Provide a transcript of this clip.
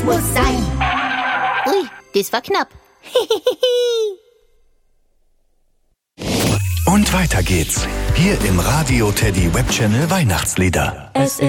Muss sein. Ui, das war knapp. Und weiter geht's. Hier im Radio Teddy Webchannel Weihnachtslieder. Es